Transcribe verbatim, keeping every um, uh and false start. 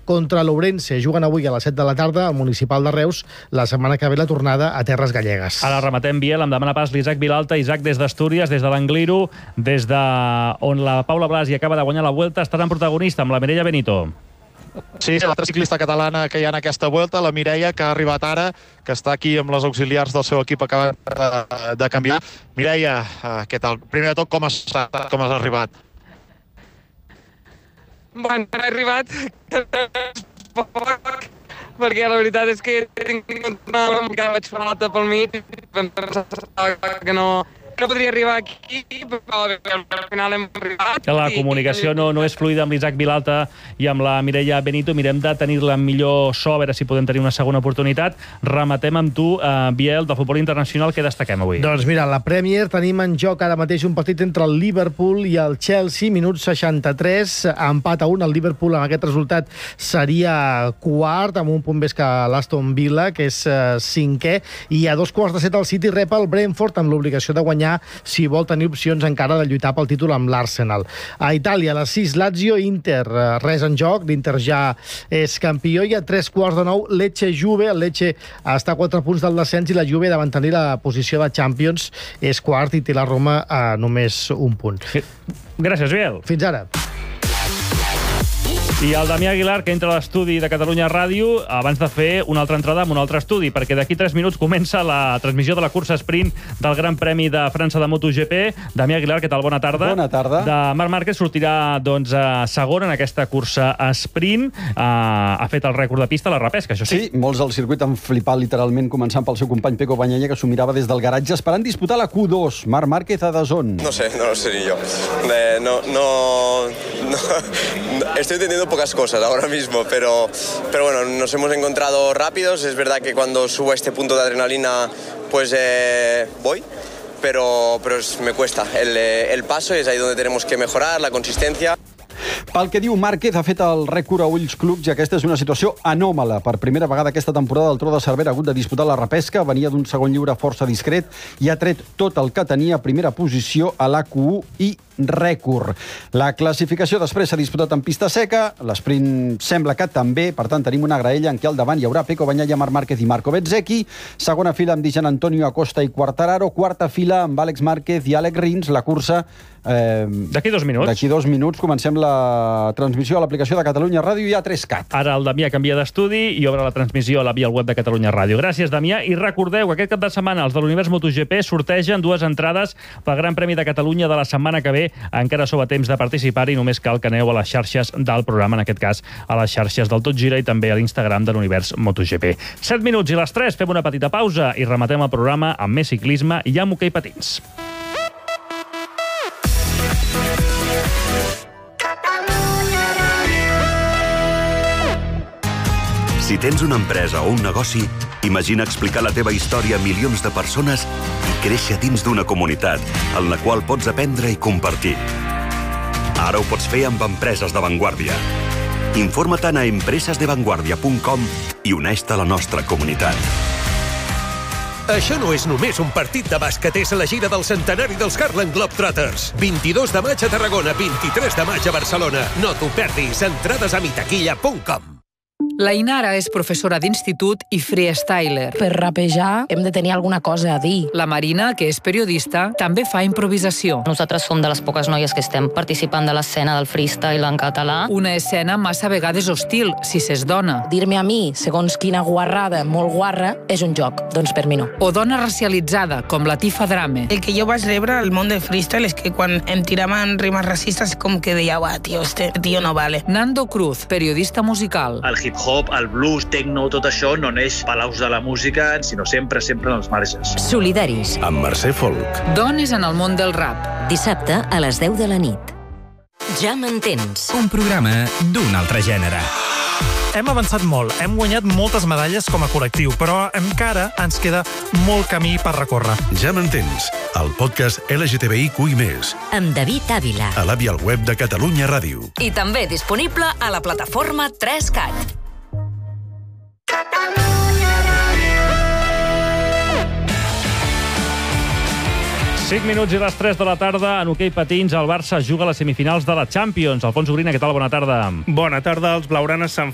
contra l'Ourense. Juguen avui a les set de la tarda al Municipal de Reus. La setmana que ve la tornada a Terres Gallegues. Ara rematem, Biel, em demana pas l'Isaac Vilalta. Isaac, des d'Astúries, des de l'Angliru, des de on la Paula Blasi acaba de guanyar la Vuelta, està tan protagonista amb la Mireia Benito. Sí, l'altra ciclista catalana que hi ha en aquesta Vuelta, la Mireia, que ha arribat ara, que està aquí amb les auxiliars del seu equip acabant de, de canviar. Mireia, què tal? Primer de tot, com has, com has arribat? Bueno, he arribat poc, perquè la veritat és que he tingut una mica, vaig fer l'alta pel mig, que no... No podria arribar aquí, però al final hem arribat. La comunicació no, no és fluida amb l'Isaac Vilalta i amb la Mireia Benito. Mirem de tenir-la amb millor so, a veure si podem tenir una segona oportunitat. Rematem amb tu, eh, Biel, del futbol internacional. Què destaquem avui? Doncs mira, la Premier tenim en joc ara mateix un partit entre el Liverpool i el Chelsea, minut seixanta-tres, empat a un. El Liverpool amb aquest resultat seria quart, amb un punt més que l'Aston Villa, que és eh, cinquè, i a dos quarts de set el City rep el Brentford amb l'obligació de guanyar si vol tenir opcions encara de lluitar pel títol amb l'Arsenal. A Itàlia, a les sis, Lazio, Inter, res en joc, l'Inter ja és campió, i a tres quarts de nou, Lecce-Juve. El Lecce està a quatre punts del descens i la Juve, davant tenir la posició de Champions, és quart i té la Roma a només un punt. Gràcies, Biel. Fins ara. I el Damià Aguilar, que entra a l'estudi de Catalunya Ràdio, abans de fer una altra entrada amb un altre estudi, perquè d'aquí tres minuts comença la transmissió de la cursa sprint del Gran Premi de França de MotoGP. Damià Aguilar, què tal? Bona tarda. Bona tarda. De Marc Márquez sortirà doncs, segon en aquesta cursa sprint. Uh, ha fet el rècord de pista a la repesca, això sí. Sí, molts al circuit han flipat literalment, començant pel seu company Peco Bagnaia, que s'ho mirava des del garatge esperant disputar la Q dos. Marc Márquez a Dazón. No sé, no lo sé ni yo. Eh, no, no, no, estoy entendiendo pocas cosas ahora mismo, pero, pero bueno, nos hemos encontrado rápidos. Es verdad que cuando subo a este punto de adrenalina, pues eh, voy, pero, pero es, me cuesta. El, el paso es ahí donde tenemos que mejorar, la consistencia. Pel que diu Márquez, ha fet el rècord a ulls clubs i aquesta és una situació anòmala. Per primera vegada aquesta temporada el Tro de Cervera ha hagut de disputar la repesca, venia d'un segon lliure força discret i ha tret tot el que tenia a primera posició a l'A Q u i rècord. La classificació després s'ha disputat en pista seca, l'esprint sembla que també, per tant tenim una graella en què al davant hi haurà Peco Bagnaia, Marc Márquez i Marco Bezzecchi, segona fila amb Di Gianantonio Acosta i Quartararo, quarta fila amb Àlex Márquez i Àlex Rins. La cursa... Eh, d'aquí dos minuts. D'aquí dos minuts comencem la transmissió a l'aplicació de Catalunya Ràdio i a tres cat. Ara el Damià canvia d'estudi i obre la transmissió a la via web de Catalunya Ràdio. Gràcies, Damià. I recordeu, aquest cap de setmana els de l'Univers MotoGP sortegen dues entrades pel Gran Premi de Catalunya de la setmana que ve. Encara sou a temps de participar i només cal que aneu a les xarxes del programa, en aquest cas a les xarxes del Tot Gira i també a l'Instagram de l'Univers MotoGP. set minuts i les tres, fem una petita pausa i rematem el programa amb més ciclisme i amb hoquei patins. Si tens una empresa o un negoci, imagina explicar la teva història a milions de persones i créixer dins d'una comunitat en la qual pots aprendre i compartir. Ara ho pots fer amb Empreses de Vanguardia. Informa-te'n a empresas de vanguardia punt com i uneix-te a la nostra comunitat. Això no és només un partit de bàsquet, és la gira del centenari dels Harlem Globetrotters. vint-i-dos de maig a Tarragona, vint-i-tres de maig a Barcelona. No t'ho perdis, entrades a mitaquilla punt com. La Inara és professora d'institut i freestyler. Per rapejar hem de tenir alguna cosa a dir. La Marina, que és periodista, també fa improvisació. Nosaltres som de les poques noies que estem participant de l'escena del freestyle en català. Una escena massa vegades hostil, si s'és dona. Dir-me a mi, segons quina guarrada molt guarra, és un joc. Doncs per mi no. O dona racialitzada, com la Tifa Drame. El que jo vaig rebre al món del freestyle és que quan em tiraven rimes racistes com que deia, va, tio, este tio no vale. Nando Cruz, periodista musical. El hip-hop, el blues, techno, tot això no neix palaus de la música, sinó sempre, sempre en els marges. Solidaris. Amb Mercè Folk. Dones en el món del rap. Dissabte a les deu de la nit. Ja m'entens. Un programa d'un altre gènere. Hem avançat molt, hem guanyat moltes medalles com a col·lectiu, però encara ens queda molt camí per recórrer. Ja m'entens, el podcast L G T B I Q i més. Amb David Ávila. A l'avi al web de Catalunya Ràdio. I també disponible a la plataforma tres cat. cinc minuts i les tres de la tarda. En hoquei patins, el Barça juga a les semifinals de la Champions. Alfons Ugrina, què tal? Bona tarda. Bona tarda. Els blaugranes s'han